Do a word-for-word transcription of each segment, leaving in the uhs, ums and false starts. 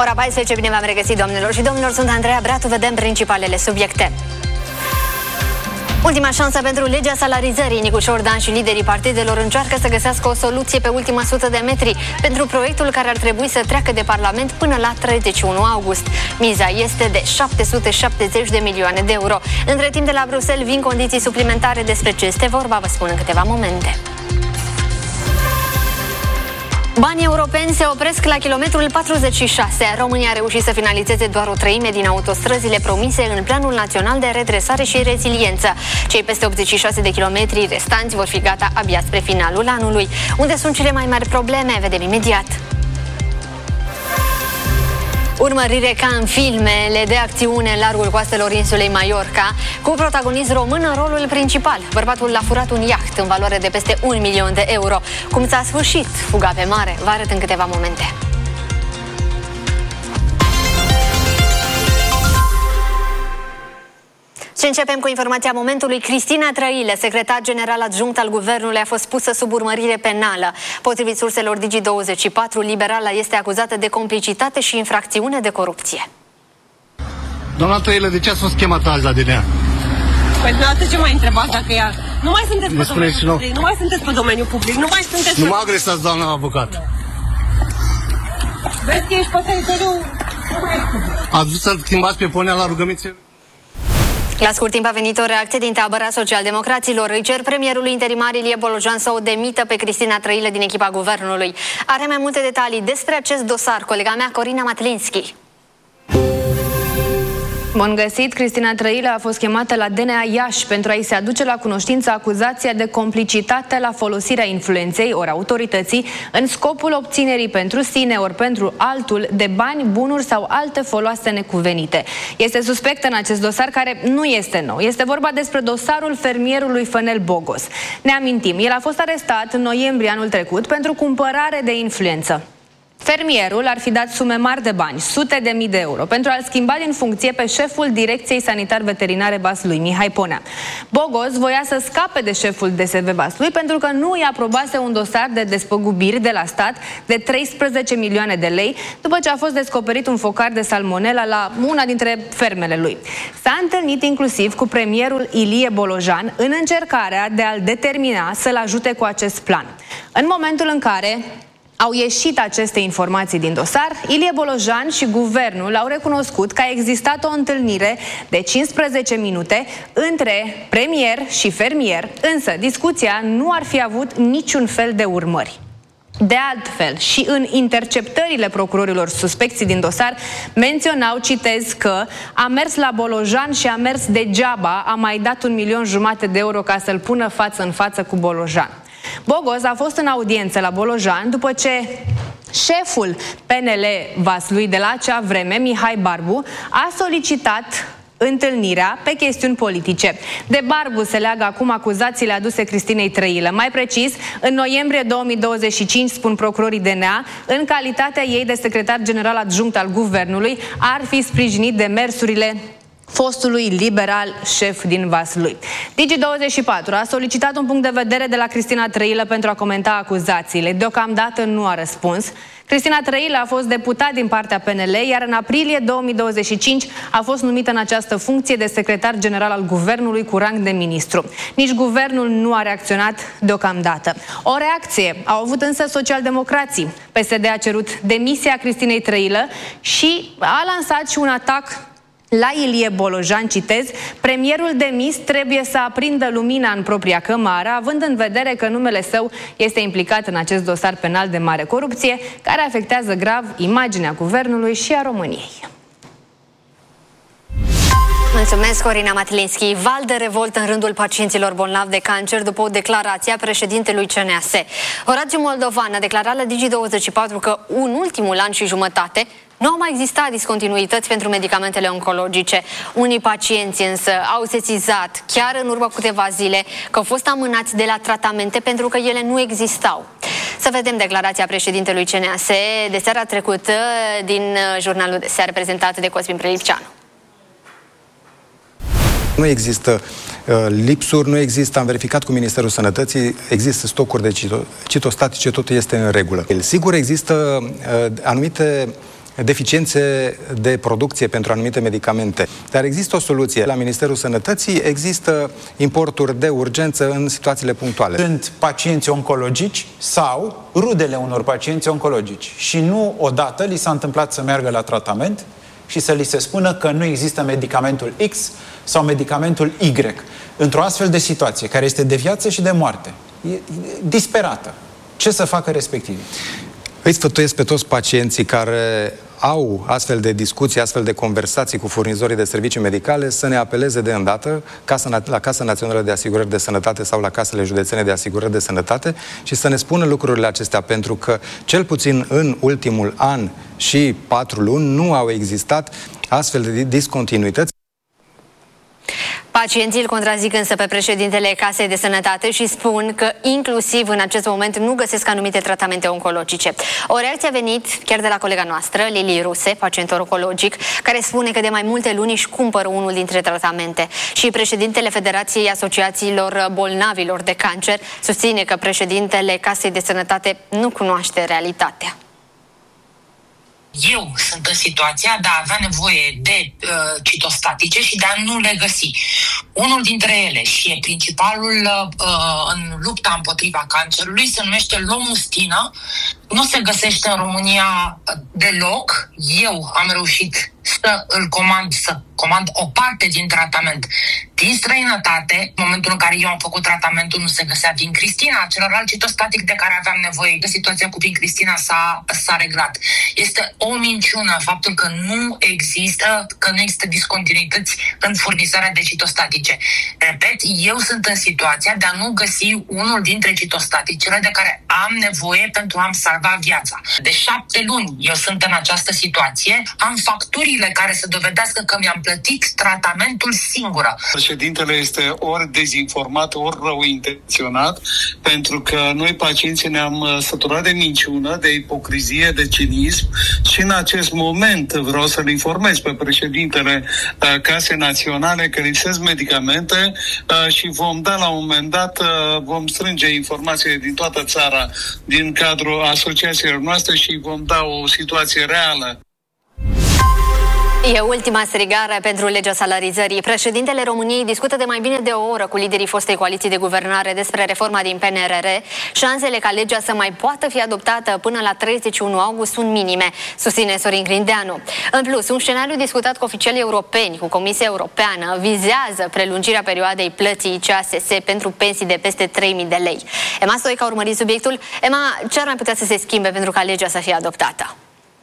Ora paisprezece, bine v-am regăsit, domnilor și domnilor, sunt Andreea Bratu, vedem principalele subiecte. Ultima șansă pentru legea salarizării. Nicu Șordan și liderii partidelor încearcă să găsească o soluție pe ultima sută de metri pentru proiectul care ar trebui să treacă de Parlament până la treizeci și unu august. Miza este de șapte sute șaptezeci de milioane de euro. Între timp, de la Bruxelles vin condiții suplimentare. Despre ce este vorba vă spun în câteva momente. Banii europeni se opresc la kilometrul patruzeci și șase. România a reușit să finalizeze doar o treime din autostrăzile promise în Planul Național de Redresare și Reziliență. Cei peste optzeci și șase de kilometri restanți vor fi gata abia spre finalul anului. Unde sunt cele mai mari probleme? Vedem imediat. Urmărire ca în filmele de acțiune în largul coastelor insulei Mallorca, cu protagonist român în rolul principal. Bărbatul a furat un iaht în valoare de peste un milion de euro. Cum s-a sfârșit fuga pe mare? Vă arăt în câteva momente. Și începem cu informația momentului. Cristina Trăilă, secretar general adjunct al guvernului, a fost pusă sub urmărire penală. Potrivit surselor Digi douăzeci și patru, liberala este acuzată de complicitate și infracțiune de corupție. Doamna Trăilă, de ce ați fost chemat azi la D N A? Păi dumneavoastră ce mai întrebați dacă ea... Nu mai sunteți pe domeniul public, nu mai sunteți pe domeniul public, nu mai sunteți... Nu mă agresați, doamna avocat. Vezi că ești pe teritoriul... Ați vrut să-l schimbați pe ponea la rugămințe? La scurt timp a venit o reacție din tabăra socialdemocraților. Îi cer premierului interimar Ilie Bolojan să o demită pe Cristina Trăilă din echipa guvernului. Are mai multe detalii despre acest dosar colega mea Corina Matlinski. Bun găsit! Cristina Trăilă a fost chemată la D N A Iași pentru a-i se aduce la cunoștință acuzația de complicitate la folosirea influenței ori autorității în scopul obținerii pentru sine ori pentru altul de bani, bunuri sau alte foloase necuvenite. Este suspectă în acest dosar, care nu este nou. Este vorba despre dosarul fermierului Fănel Bogos. Ne amintim, el a fost arestat în noiembrie anul trecut pentru cumpărare de influență. Fermierul ar fi dat sume mari de bani, sute de mii de euro, pentru a-l schimba din funcție pe șeful Direcției Sanitar-Veterinare Vaslui, Mihai Ponea. Bogos voia să scape de șeful D S V Vaslui pentru că nu îi aprobase un dosar de despăgubiri de la stat de treisprezece milioane de lei, după ce a fost descoperit un focar de salmonella la una dintre fermele lui. S-a întâlnit inclusiv cu premierul Ilie Bolojan în încercarea de a-l determina să-l ajute cu acest plan. În momentul în care au ieșit aceste informații din dosar, Ilie Bolojan și guvernul au recunoscut că a existat o întâlnire de cincisprezece minute între premier și fermier, însă discuția nu ar fi avut niciun fel de urmări. De altfel, și în interceptările procurorilor suspecții din dosar menționau, citez, că a mers la Bolojan și a mers degeaba, a mai dat un milion jumate de euro ca să-l pună față în față cu Bolojan. Bogos a fost în audiență la Bolojan după ce șeful P N L Vaslui de la acea vreme, Mihai Barbu, a solicitat întâlnirea pe chestiuni politice. De Barbu se leagă acum acuzațiile aduse Cristinei Trăilă. Mai precis, în noiembrie două mii douăzeci și cinci, spun procurorii D N A, în calitatea ei de secretar general adjunct al guvernului, ar fi sprijinit demersurile fostului liberal șef din Vaslui. Digi douăzeci și patru a solicitat un punct de vedere de la Cristina Trăilă pentru a comenta acuzațiile. Deocamdată nu a răspuns. Cristina Trăilă a fost deputat din partea P N L, iar în aprilie două mii douăzeci și cinci a fost numită în această funcție de secretar general al guvernului cu rang de ministru. Nici guvernul nu a reacționat deocamdată. O reacție au avut însă socialdemocrații. P S D a cerut demisia Cristinei Trăilă și a lansat și un atac la Ilie Bolojan, citez, premierul demis trebuie să aprindă lumina în propria cămară, având în vedere că numele său este implicat în acest dosar penal de mare corupție, care afectează grav imaginea guvernului și a României. Mulțumesc, Corina Matlinski. Val de revoltă în rândul pacienților bolnavi de cancer după o declarație a președintelui C N A S. Horațiu Moldovan a declarat la Digi douăzeci și patru că în ultimul an și jumătate nu au mai existat discontinuități pentru medicamentele oncologice. Unii pacienți însă au sesizat, chiar în urmă câteva zile, că au fost amânați de la tratamente pentru că ele nu existau. Să vedem declarația președintelui C N A S de seara trecută din jurnalul de seară prezentat de Cosmin Prelipceanu. Nu există uh, lipsuri, nu există, am verificat cu Ministerul Sănătății, există stocuri de cito, citostatice, totul este în regulă. Sigur, există uh, anumite deficiențe de producție pentru anumite medicamente. Dar există o soluție. La Ministerul Sănătății există importuri de urgență în situațiile punctuale. Sunt pacienți oncologici sau rudele unor pacienți oncologici și nu odată li s-a întâmplat să meargă la tratament și să li se spună că nu există medicamentul X sau medicamentul Y. Într-o astfel de situație, care este de viață și de moarte, e disperată, ce să facă respectivii? Îi sfătuiesc pe toți pacienții care au astfel de discuții, astfel de conversații cu furnizorii de servicii medicale să ne apeleze de îndată la Casa Națională de Asigurări de Sănătate sau la Casele Județene de Asigurări de Sănătate și să ne spună lucrurile acestea, pentru că cel puțin în ultimul an și patru luni nu au existat astfel de discontinuități. Pacienții îl contrazic însă pe președintele Casei de Sănătate și spun că inclusiv în acest moment nu găsesc anumite tratamente oncologice. O reacție a venit chiar de la colega noastră, Lili Ruse, pacient oncologic, care spune că de mai multe luni își cumpără unul dintre tratamente. Și președintele Federației Asociațiilor Bolnavilor de Cancer susține că președintele Casei de Sănătate nu cunoaște realitatea. Eu sunt în situația de a avea nevoie de uh, citostatice și de a nu le găsi. Unul dintre ele, și e principalul uh, în lupta împotriva cancerului, se numește Lomustina. Nu se găsește în România deloc. Eu am reușit să îl comand, să comand o parte din tratament din străinătate. În momentul în care eu am făcut tratamentul, nu se găsea din Cristina, celălalt citostatic de care aveam nevoie. Situația cu Prin Cristina s-a, s-a reglat. Este o minciună faptul că nu există, că nu există discontinuități în furnizarea de citostatice. Repet, eu sunt în situația de a nu găsi unul dintre citostaticele de care am nevoie pentru a-mi salva viața. De șapte luni eu sunt în această situație, am facturile care să dovedească că mi-am plătit tratamentul singură. Președintele este ori dezinformat, ori rău intenționat, pentru că noi pacienții ne-am săturat de minciună, de ipocrizie, de cinism și în acest moment vreau să-l informez pe președintele uh, Casei Naționale că lipsesc medicamente uh, și vom da la un moment dat, uh, vom strânge informații din toată țara, din cadrul asociațiilor noastre și vom da o situație reală. E ultima strigare pentru legea salarizării. Președintele României discută de mai bine de o oră cu liderii fostei coaliții de guvernare despre reforma din P N R R. Șansele ca legea să mai poată fi adoptată până la treizeci și unu august sunt minime, susține Sorin Grindeanu. În plus, un scenariu discutat cu oficialii europeni, cu Comisia Europeană, vizează prelungirea perioadei plății C A S S pentru pensii de peste trei mii de lei. Emma Stoica a urmărit subiectul. Emma, ce ar mai putea să se schimbe pentru ca legea să fie adoptată?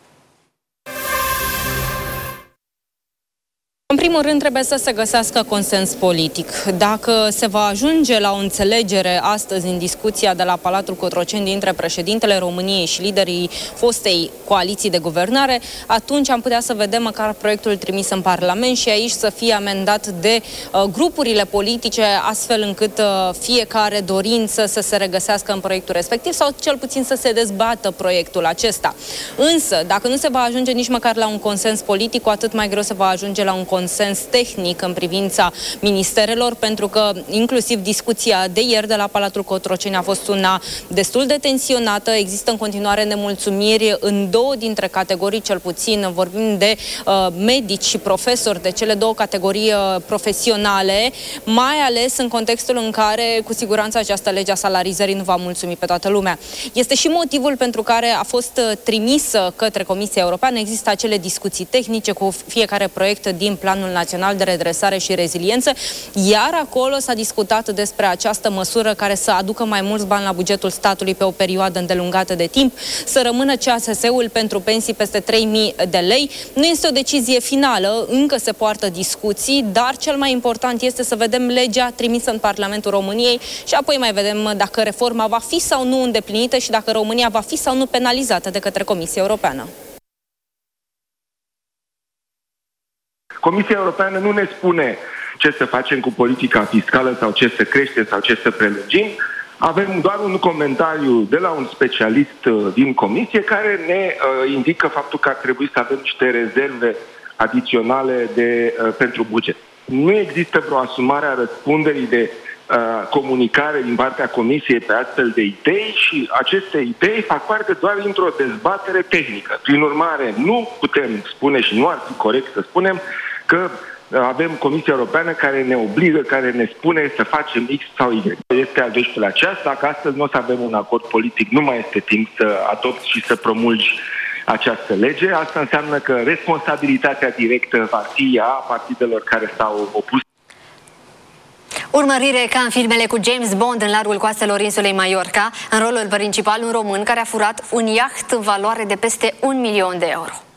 În primul rând, trebuie să se găsească consens politic. Dacă se va ajunge la o înțelegere astăzi în discuția de la Palatul Cotroceni dintre președintele României și liderii fostei coaliții de guvernare, atunci am putea să vedem măcar proiectul trimis în Parlament și aici să fie amendat de uh, grupurile politice, astfel încât uh, fiecare dorință să se regăsească în proiectul respectiv sau cel puțin să se dezbată proiectul acesta. Însă, dacă nu se va ajunge nici măcar la un consens politic, cu atât mai greu se va ajunge la un consens consens tehnic în privința ministerelor, pentru că inclusiv discuția de ieri de la Palatul Cotroceni a fost una destul de tensionată. Există în continuare nemulțumiri în două dintre categorii, cel puțin vorbim de uh, medici și profesori, de cele două categorii uh, profesionale, mai ales în contextul în care cu siguranță această lege a salarizării nu va mulțumi pe toată lumea. Este și motivul pentru care a fost trimisă către Comisia Europeană. Există acele discuții tehnice cu fiecare proiect din Planul Național de Redresare și Reziliență, iar acolo s-a discutat despre această măsură care să aducă mai mulți bani la bugetul statului pe o perioadă îndelungată de timp, să rămână C A S S-ul pentru pensii peste trei mii de lei. Nu este o decizie finală, încă se poartă discuții, dar cel mai important este să vedem legea trimisă în Parlamentul României și apoi mai vedem dacă reforma va fi sau nu îndeplinită și dacă România va fi sau nu penalizată de către Comisia Europeană. Comisia Europeană nu ne spune ce să facem cu politica fiscală sau ce să creștem sau ce să prelungim. Avem doar un comentariu de la un specialist din Comisie care ne uh, indică faptul că ar trebui să avem niște rezerve adiționale de, uh, pentru buget. Nu există vreo asumare a răspunderii de comunicare din partea Comisiei pe astfel de idei și aceste idei fac parte doar dintr-o dezbatere tehnică. Prin urmare, nu putem spune și nu ar fi corect să spunem că avem Comisia Europeană care ne obligă, care ne spune să facem X sau Y. Este al doisprezecelea ceas, dacă astăzi nu o să avem un acord politic, nu mai este timp să adopți și să promulgi această lege. Asta înseamnă că responsabilitatea directă va fi a partidelor care s-au opus. Urmărire ca în filmele cu James Bond în largul coastelor insulei Mallorca, în rolul principal un român care a furat un iaht în valoare de peste un milion de euro.